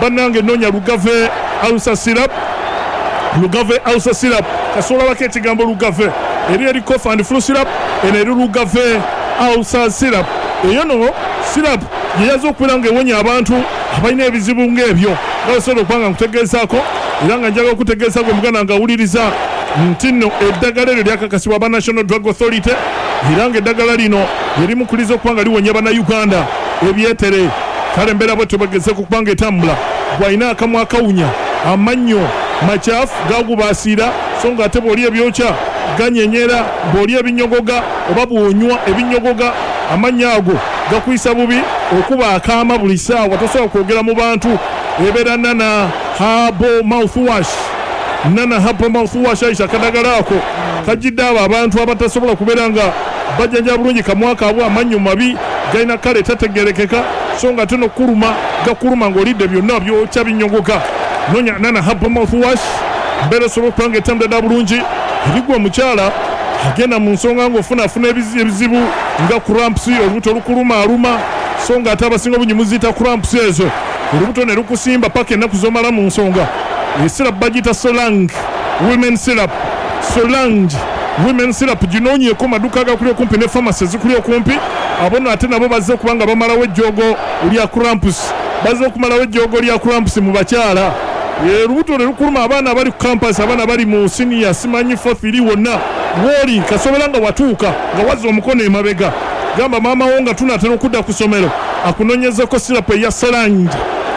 bannange noonya Lugave Alsa Syrup kasola bako ekigambo Lugave eri cough and flu syrup eno eri Lugave Alsa Syrup eyo no syrup yeyaza okubeera ng'ewonya abantu abalina ebizibu ng'ebyo ngasobola okubanga nkutegeezaako era nga njaga okutegeeza gwe muganda nga awuliriza nti nno eddagala eryo lyakakasibwa aba National Drug Authority era ng'eddagala lino yerimukuliza okuba nga liwonya bannayuganda ebyetere kale embeera bwe tubagezeeko okuba nga etambula bw'alina akamwa akawunya amannyo makyafu gagubaasiira so nga ate bw'oli ebyokya ganyenyera bw'oli ebinyogoga oba bw'onywa ebinyogoga amannya ago gakuyisa bubi okuba akaama buli ssaawa tosobola kwogera mu bantu ebeera Nana Herbal Mouthwash Aisha kadagala ako kajjidde abo abantu abatasobola kubeera nga bajjanja bulungi kamwa kaabwe amannyo mabi galina kale tategerekeka so nga ate gakuluma ng'olidde byonna byokya binyogoga noonya Nana Herbal Mouthwash mbeera osobola okuba nga etambula bulungi erigwa omukyala agenda mu nsonga ng'ofunafuna ebizibu nga cramps olubuto lukulumaaluma so nga ate abasinga obungi muziyita cramps ezo olubuto ne lukusimba paka ennaku z'omala mu nsonga esirap bagiyita Solange Women Syrup ginoonyeeko maduuka agakuli okumpi ne pharmacy ezikuli okumpi abono ate nabo bazze okuba nga bamalawo ejjoogo lya cramps mu bakyala olubuto ne lukuluma abaana abali ku campus abaana abali mu senior simanyi fourth iri wonna wooli kasobera nga watuuka nga wazza omukono emabega gamba maama wo nga tunatera okudda ku ssomero akunoonyezeko syrup eya Solange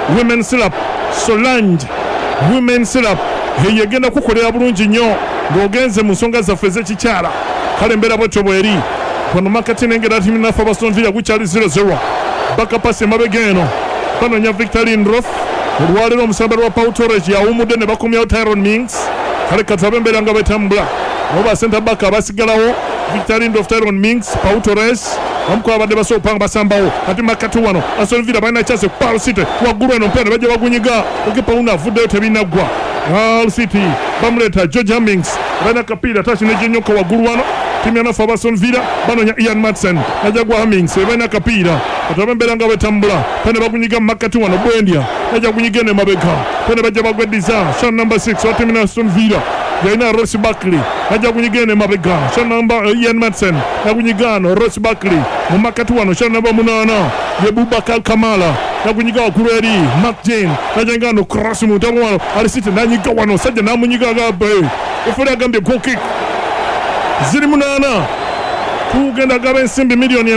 Women Syrup eyo egenda kukolera bulungi nnyo ng'ogenze mu nsonga zaffe ez'ekikyala kale embeera bwetyo bw'eri wano makati nengera timi nafe abasonvira gukyali 0-0 bakapasi emabega eno banoonya Victorine Roth olwaleero omusamba lwa Pau Torres yawumudde ne bakomyawo Tyrone Mings kale katabe embeera nga betambula oba center back abasigalawo Victorine Roth, Tyrone Mings, Pau Torres bamukola abadde basobola okupanga basambawo ate makati wano Aston Villa balina chance ku Hull City waggulu eno mpera ne bajja bagunyiga okepawuno avuddeyo tebinaggwa Hull City bamuleeta George Hemmings balina kapiira takinejjenyoka waggulu wano timu yanafu aba Aston Villa banoonya Ian Matson najagwa Hemmings balina kapiira katabe embeera nga betambula pene bagunyiga makati wano Bwendia najja gunyiga eno emabega pene bajja bagweddiza shan number 6 wa timu ya Aston Villa yalina Ross Barkley najja kunyiga eno emabega shan number Ian Matson nagunyigano Ross Barkley mu makati wano shan number 8 ye Boubacar Kamala nagunyiga waggulu eri Mark Jane najja ngano cross mu ntabo wano Ali City nanyiga wano sajja namunyiga agabe efuli agambye goal kick ziri 8 tugenda gaba ensimbi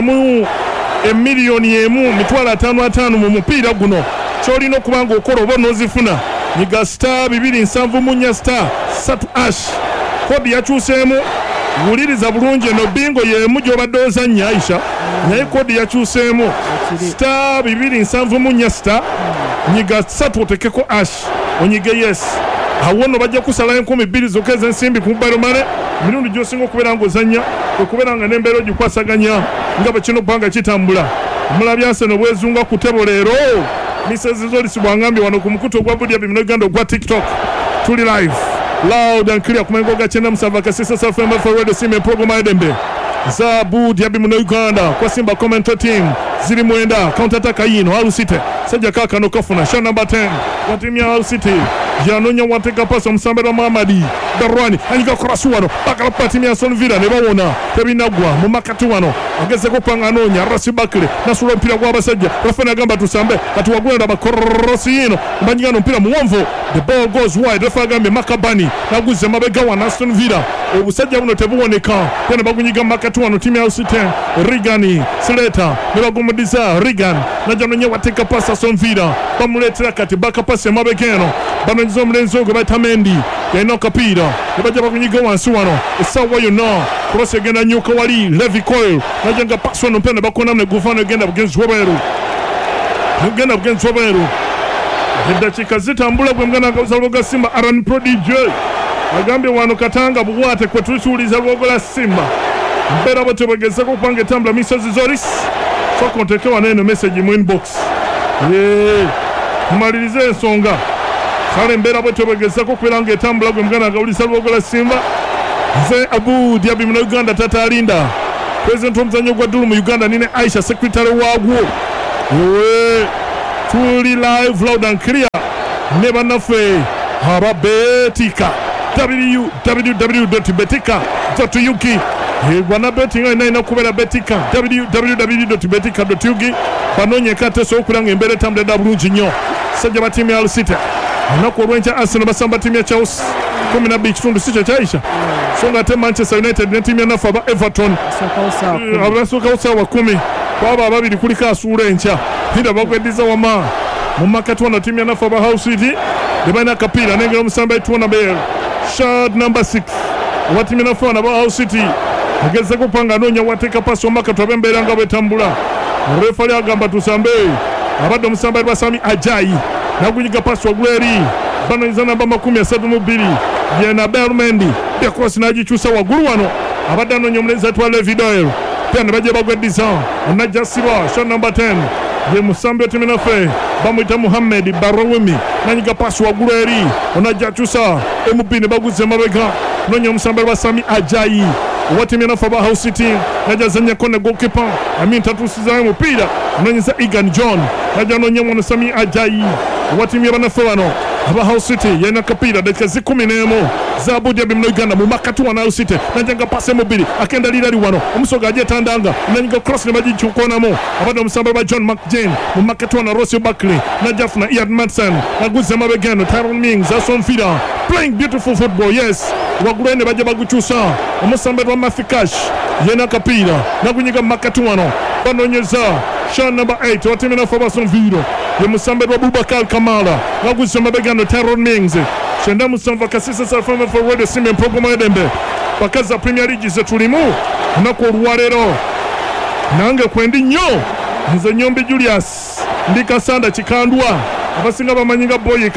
miliyoni emu mitwalo 55 mu mupiira guno kyolina okuba nga okola oba n'ozifuna nyiga star 274 star 3 kodi yakyuseemu wuliriza bulungi eno bingo y'emu gy'obadde ozannya Aisha naye kodi yakyuseemu star 274 star nyiga 3 otekeko ash onyige yes awo nno bajja kusalayo 2,000 zokka ez'ensimbi ku mobile money mirundi gy'osinga okubeera ng'ozannya okubeera nga n'embeera ogikwasaganya nga bwe kino bbanga kitambula omulabi Arsenal bwezunga ku tebo leero Mrs. Zolis bwangambye wano ku mukutu ogwa Budia bimino Uganda ogwa TikTok tuli live loud and clear ku mengo ga Chenda Musava Kasisa Safema for Radio Sime program Edembe za Budia bimino Uganda kwa Simba commentator team ziri mwenda counter attack yino Hull City sajja kaka no kafuna shot number 10 wa timu ya Hull City janonya wateka pasa Musambera Muhammadi Darwani anyiga cross wano bakala pa timu ya Aston Villa ne bawona tebinagwa mu makati wano agezeko panga nonya Ross Barkley nasula mpira gwa basajja rafana gamba tusambe kati wagwenda bakorosi yino mbanyigano mpira muwonvo the ball goes wide rafana gambe Makabani naguze mabega wa Aston Villa obusajja buno tebuwoneka tena bagunyiga makati wano timu ya Hull City Rigani Slater ne bagumudiza Rigan najanonya wateka pasa Aston Villa bamuletera kati bakapasa mabega eno banonyiza omulenzi ogwo bayita Mendy yalina okapiira ne bajja bagunyiga wansi wano essaawa yonna cross egenda nyuka wali Levi Coyle najja nga pass wano mpena ne bakonamu ne gufaano egenda bugenzi bweru eddakiika zitambula gwe muganda nga lwoga Simba Aran Prodigy agambye wano Katanga buwaate kwe tusuuliza lwogola Simba mbeera bwe tebagezeko okubanga etambula Mrs. Zoris soka onteke wano eno message mu inbox tumalirize ensonga kale embeera bwe tebagezeko okubeera nga etambula gwe muganda agawulisa lwogola Simba nze Abu Diaby mu Uganda Tata Alinda president w'omuzannyo gwa Dulu mu Uganda nine Aisha secretary waagwo tuli live loud and clear ne bannaffe aba betika www.betika.uk gwana betting alina kubeera betika www.betika.uk banoonye kateso okulanga embeera etambulira bulungi nnyo sajja ba tiimu ya Lusita olunaku olw'enkya Arsenal basamba tiimu ya Chelsea 12 kitundu si kyo kyaisha so nga ate Manchester United ne tiimu ya naffe aba Everton abasookawo ssaawa 10 kwaba ababiri kuliko asuula enkya pira bagweddiza wama mu makati wano tiimu ya naffe aba Hull City ne balina akapiira nengera omusamba etwona bel shard number 6 oba tiimu ya naffe wano aba Hull City agezeko panga anoonya wateeka pasi omakati ab'embeera nga bwetambula refali agamba tusambe abadde omusamba lwa Sami Ajayi nagunyiga pasi wagweri banonyeza namba 32 yena Belmendi Decross n'agikyusa waggulu wano abadde anoonya omulenzi atwa Levi Doyle pia ne bajja bagweddiza onajjasibwa shot number 10 ye musambi otimu naffe bamuyita Muhammed Barawemi nanyiga pasi waggulu eri onajja akyusa MB ne baguza emabega noonya omusambi lwa Sami Ajayi owatimya naffe aba Hull City najazanyako ne goalkeeper Amin tatuusizayo mupiira anoonyeza Egan John najja anoonyemu ono Sami Ajayi owatimya banaffe bano aba Hull City yalina kapiira dakika 11 za Budya Bimno Uganda mu makati wana Hull City najanga pasi mubiri akenda lirali wano omusoga ajetandanga nanyiga cross ne bagichukonamu abadde omusamba ba John McJane mu makati wana Rossio Buckley na Jafna Ian Madsen naguze mabegano Tyrone Mings Asonfira playing beautiful football yes wagulu ne bajja bagukyusa omusamba wa Mafikash yena kapiira nagunyiga makati wano banonyeza shot number 8 watimena for Asonfira ye musamba wa Bubakar Kamara naguze mabegano Tyrone Mings Shenda Musamva kasisa sarfama for Radio Simen program edembe bakaza Premier League ze tulimu nako olwalero nange kwendi nnyo nze Nyombi Julius ndikasanda kikandwa abasinga bamanyinga boy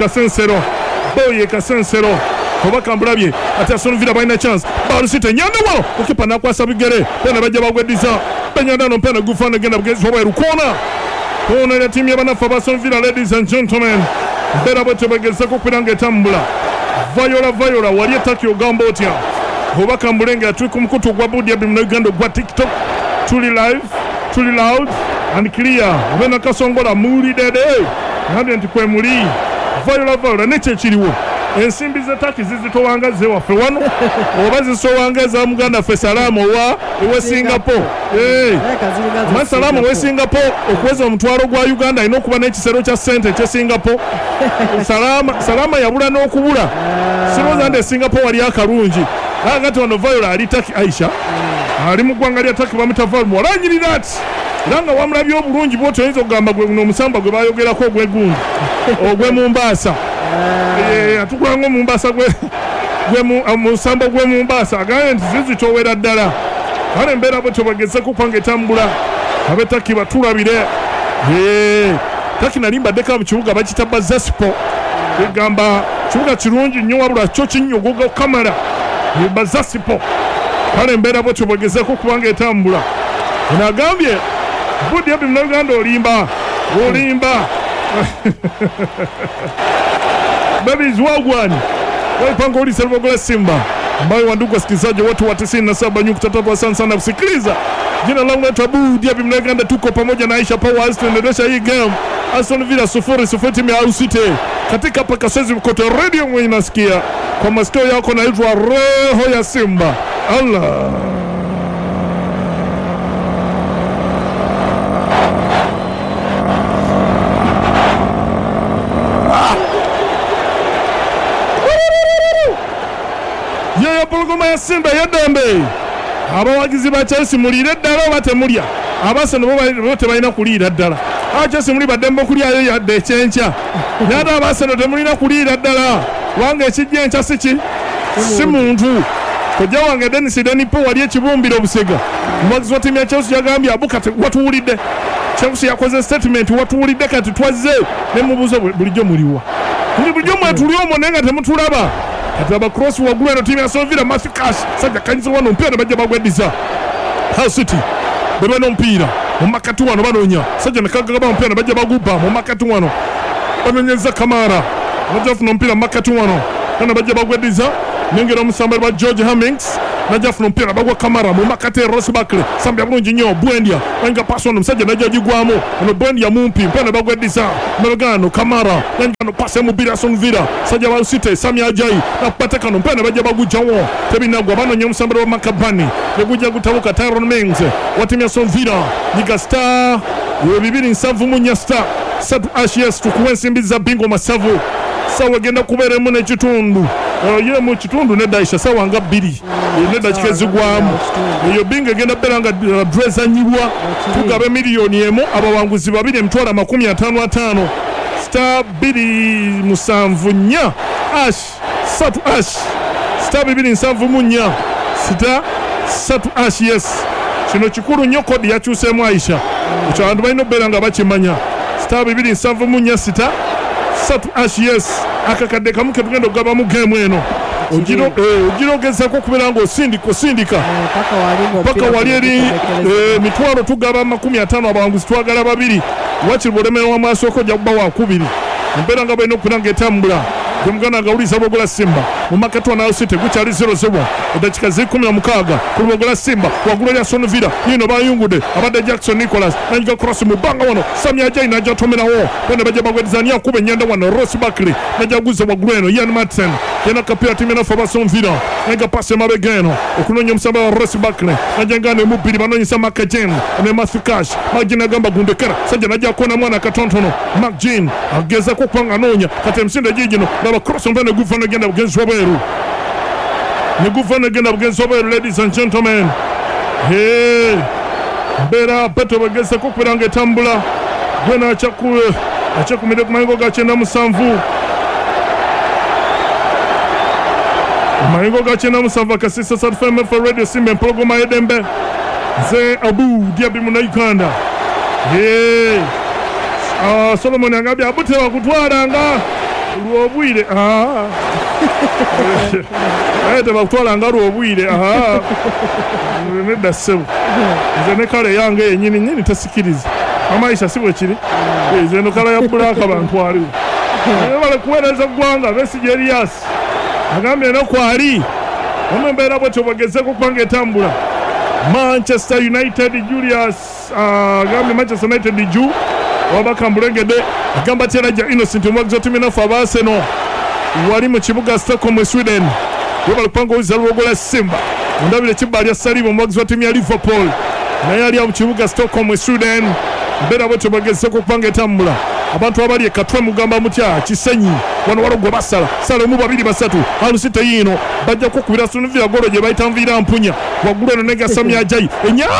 ekasensero oba kambulabye ate Asonvira balina chance balusite nyanda wano okipa nakwasa bigere pena bajja bagweddiza benyanda no pena gufana genda bugezi oba erukona kona ya timu y'abanafu Asonvira. Ladies and gentlemen, mbera bwete bagezako kwiranga etambula Viola wali etaki ogamba otya oba kambulenge atuli ku mukutu gwa Budya Bimno Uganda gwa TikTok tuli live tuli loud and clear obena kasongola muli dede nabye nti kwe muli Viola neche kiriwo ensimbi zetaki zizitowanga zewaffe wano oba zisowanga eza Muganda ffe Salama owa ewe Singapore Salama ewe Singapore okuweza omutwalo gwa Uganda alina okuba n'ekisero kya ssente kye Singapore Salama yabula n'okubula sirowooza nti Singapore wali akalungi agati wano Viola ali Taki Aisha ali mu ggwanga lya Taki bamuyita Volume olanyirira ati era nga wamulabye obulungi bwoti oyinza okugamba gwe guno omusamba gwe bayogerako ogw'egundi ogw'e Mombasa atugulanga Mombasa musamba gwe Mombasa agambye nti zizitowera ddala kale embeera bwe tebagezeko kupanga etambula abe Taki batulabire Taki nali mbaddeko mu kibuga bakita Bazaspo egamba kibuga kirungi nnyo wabula kyo kinnyogoga Kamara Bazaspo kale embeera bwe tebagezeko kubanga etambula eno agambye Budya Bimno Uganda olimba Babies wagwani waipanga uli Salvagola Simba ambayo wandugu wasikilizaji watu wa 97.3 asante sana kusikiliza. Jina langu naitwa Budya Bimno Uganda, tuko pamoja na Aisha Powers tunaendesha hii game. Aston Villa 0-0 timu ya Hull City katika Pakasezi Mkoto Radio mwenye nasikia kwa masikio yako naitwa Roho ya Simba. Allah Pologoma ya Simba yadambe abawagizi ba Chelsea mulire ddala oba temulya abasano bo tebalina kuliira ddala Chelsea muli badembe okulyayo yadde ekyenkya naye abasano temulina kuliira ddala wange ekijja enkya si muntu kojja wange Dennis Denipo wali ekibumbiro obusega omuwagizi wa ttiimu ya Chelsea yagambye abuka watuwulidde Chelsea yakoze statement watuwulidde kati twazze ne mubuuza bulijjo muliwa bulijjo mwetuli omwo naye nga temutulaba kati aba cross waggulu eno tiimu ya Asonvira Mafikash sajja kanyiza wano omupiira bajja bagweddiza Hull City bebe n'omupiira mu makati wano banoonya sajja nekagagaba omupiira bajja baguba mu makati wano banonyeza Kamara bajja bafuna omupiira mu makati wano kana bajja bagweddiza nengera omusambali wa George Hemmings najja afuna omupiira bagwa Kamara mu makate Ross Barkley sambya bulungi nnyo Bwendia nga pass ono musajja najja gigwamu ono Bwendia mumpi mpena bagweddiza Melgano Kamara nga pass mu Bilason Villa sajja ba City Sami Ajai na kupata kano mpena bajja bagujjawo tebinagwa banonye omusambiro wa Makabani negujja gutabuka Tyrone Mings watimya Aston Villa Liga Star 2-7 Star Satu Ashes tukuwa ensimbi za bingo masavu sawa genda kubeeremu n'ekitundu ye mu kitundu neddaisha sawa nga 2 neddakiika ezigwamu eyo bingo egenda beera nga drezanyibwa tugabe miliyoni emu abawanguzi 2,55 Star 274 Ash Satu Ash Star 274 Star Satu Ash yes kino kikulu nnyo kodi yakyuseemu Aisha ekyo abantu balina okubeera nga bakimanya Star 274 Star Satu Ash yes akakadde kamu ke tugenda okugabamu geemu eno ogirogezaako okubeera ng'osindika paka wali eri mitwalo tugaba 50 abawanguzi twagala 2 wakiri bw'olemerwa wa maaso ko ojja kuba wakubiri embeera nga balina okubeera ng'etambula Muganda ngawuliza bogola Simba mu makati wa Nile City gukyali 0-0 eddakiika 16 ku bogola Simba waggulu lya Aston Villa yino bayungude abadde Jackson Nicholas nanyiga cross mu bbanga wano Sami Ajai najja atomerawo bonna bajja bagwedizania akuba ennyanda wano Ross Barkley najja aguza waggulu eno Ian Martin yena kapiira timu enafu aba Aston Villa nanyiga pasi emabega eno okunoonya omusamba wa Ross Barkley najja nga ne mubbiri banoonyesa Makajen ne Matthew Cash Magin agamba gundekera sajja najja akona mwana katontono Magin agezaako okuba nga anoonya kati emisinde giigino cross on the Gufan again against Roberto. The Gufan again against Roberto, ladies and gentlemen. Hey, better against the Kukuranga Tambula. When I check with the Mango Gachina Musamvu. Mango Gachina Musavaka, sisters at Family for Radio Sim and Program Edembe. Ze Abu, Diabimuna Uganda. Hey, Solomon Yangabi Abutela Kutwaranga. Ruobwire ayete bakutwala nga ruobwire neddasebu nze ne kale yange yenyini tasikiriza amaisha sibwe kiri nze no kala ya bulaka bantwaliwo bale kuweereza ggwanga Besigye Elias agambye nokwali omembeera bwe tobagezeko kubanga etambula Manchester United Julius agambye Manchester United Ju wabakambulengedde agamba teraja Innocent omwagizi otimu enafu aba Arsenal wali mu kibuga Stockholm Sweden webalupanga owiza lubogola Simba ondabire ekibba lya Salimu omwagizi wa timu ya Liverpool naye ali mu kibuga Stockholm Sweden mbeera bwe tobagezeko kubanga etambula abantu abali ekatwe mugamba mutya Kisenyi wano walogwa basala mu 2-3 alusite yino bajja kukubira Aston Villa golo gye bayita nviira mpunya waggulu eno nega Sami Ajai enyamba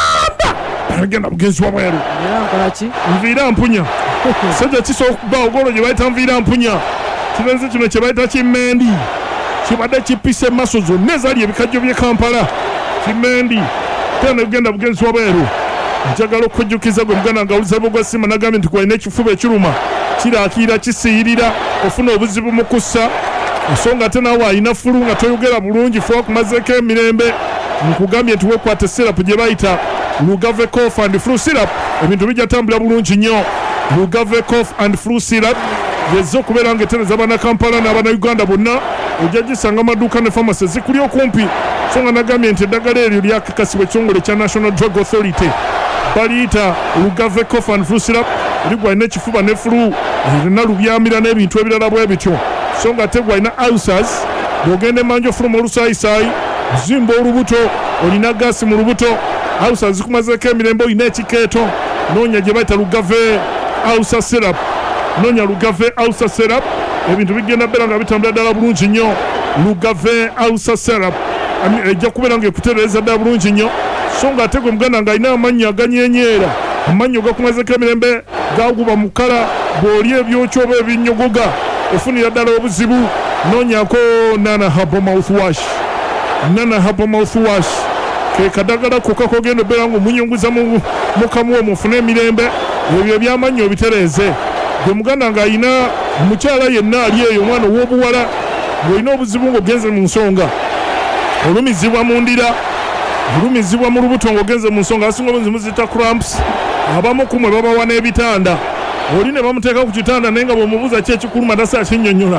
agenda bugenzi wa bweru nviira mpunya sajja kisokuba ogolo gye bayita nviira mpunya kibenzi kino kye bayita Kimendi kibadde kipise maso zonna ezali ebikajjo by'e Kampala Kimendi tena agenda bugenzi wa bweru njagala okujjukiza gwe muganda ngawuliza bogwa Simba nagambye nti kwalina ekifuba ekiruma kiraakira kisiyirira ofuna obuzibu mu kussa ensonga ate naawe alina fulu nga toyogera bulungi fuba kumazeeko emirembe nkugambye nti weekwate sirapu gye bayita Lugave Cough and Flu Syrup ebintu bijja tambula bulungi nnyo Lugave Cough and Flu Syrup gezza okubeera ng'etereza abana Kampala n'abana Uganda bonna ojja gisanga amaduuka ne pharmacy zikuli okumpi so nga nagambye nti eddagala eryo lyakakasibwa ekitongole kya National Drug Authority baliyita Lugave Cough and Flu Syrup ligwalina ekifuba ne flu erina lubyamira n'ebintu ebirala bwe bityo so nga tegwalina ulcers bw'ogenda emanjo fuluma olusaayisaayi zimba olubuto olina gaasi mu lubuto ulcers zikumazeeko emirembe olina ekikeeto noonya gye bayita Lugave ulcer syrup noonya Lugave ulcer syrup ebintu bigenda beera nga bitambula ddala bulungi nnyo Lugave ulcer syrup ejja kubeera ng'ekutereeza ddala bulungi nnyo so nga ate gwe muganda ng'alina amannya aganyenyeera amannyo gakumazeeko emirembe gaguba mu kkala bw'oli ebyokyo oba ebinnyogoga ofunira ddala obuzibu noonyako Nana Herbal Mouthwash Nana Herbal Mouthwash ke kadagala kokka kogenda obeera ng'omunyunguza mu kamwa omwo ofune emirembe ebyo ebyamannyo obitereeze gwe muganda ng'alina mukyala yenna ali eyo omwana ow'obuwala ng'olina obuzibu ng'ogenze mu nsonga olumizibwa mu ndira olumizibwa mu lubuto ng'ogenze mu nsonga asinga obungi muzita cramps abamu kumwe babawa n'ebitanda oli ne bamuteeka ku kitanda naye nga bw'omubuuza ki ekikuluma tasa akinnyonnyola